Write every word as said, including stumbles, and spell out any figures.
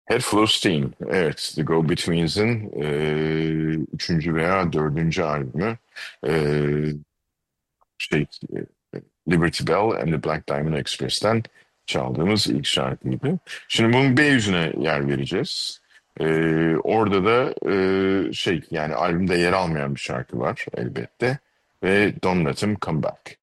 Head Full of Steam. Evet, The Go-Betweens'in eee, üçüncü veya dördüncü albümü. Eee, şey, e, Liberty Bell and the Black Diamond Express'ten çaldığımız ilk şarkıydı. Şimdi bunun B yüzüne yer vereceğiz. Eee, orada da eee, şey yani albümde yer almayan bir şarkı var elbette ve Don't Let Him Come Back.